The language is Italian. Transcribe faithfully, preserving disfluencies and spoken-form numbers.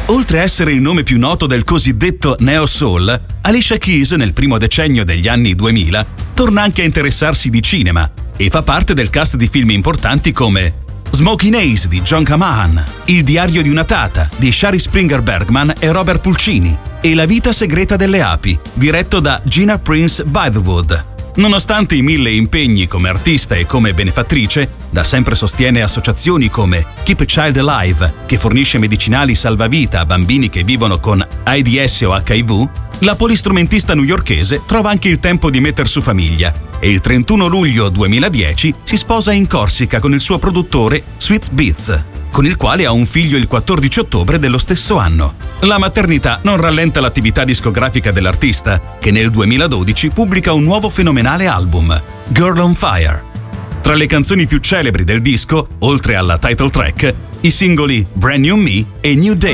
Oltre a essere il nome più noto del cosiddetto neo soul, Alicia Keys nel primo decennio degli anni duemila torna anche a interessarsi di cinema e fa parte del cast di film importanti come Smoking Ace di John Camahan, Il diario di una tata di Shari Springer Bergman e Robert Pulcini e La vita segreta delle api, diretto da Gina Prince Bythewood. Nonostante i mille impegni come artista e come benefattrice, da sempre sostiene associazioni come Keep a Child Alive, che fornisce medicinali salvavita a bambini che vivono con AIDS o H I V, la polistrumentista newyorkese trova anche il tempo di metter su famiglia e il trentuno luglio duemiladieci si sposa in Corsica con il suo produttore Sweet Beats, con il quale ha un figlio il quattordici ottobre dello stesso anno. La maternità non rallenta l'attività discografica dell'artista, che nel duemiladodici pubblica un nuovo fenomenale album, Girl on Fire. Tra le canzoni più celebri del disco, oltre alla title track, i singoli Brand New Me e New Day.